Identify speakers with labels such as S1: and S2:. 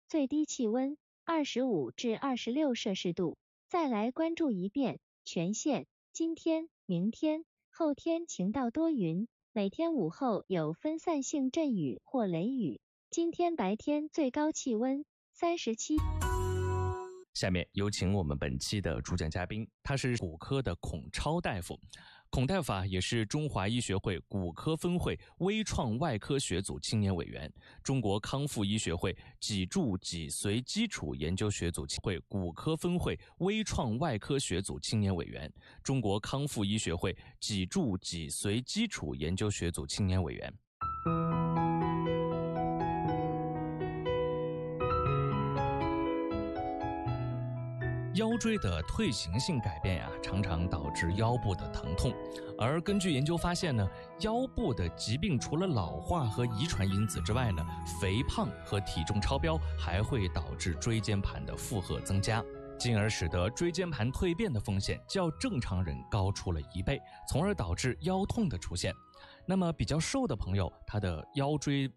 S1: 最低气温25至26摄氏度。再来关注一遍全县，今天、明天、后天晴到多云，每天午后有分散性阵雨或雷雨。今天白天最高气温37。
S2: 下面有请我们本期的主讲嘉宾，他是骨科的孔超大夫。孔大夫也是中华医学会骨科分会微创外科学组青年委员，中国康复医学会脊柱脊髓基础研究学组会骨科分会微创外科学组青年委员，中国康复医学会脊柱脊髓基础研究学组青年委员。腰椎的退行性改变常常导致腰部的疼痛，而根据研究发现呢，腰部的疾病除了老化和遗传因子之外呢，肥胖和体重超标还会导致椎间盘的负荷增加，进而使得椎间盘蜕变的风险较正常人高出了1倍，从而导致腰痛的出现。那么比较瘦的朋友，他的腰椎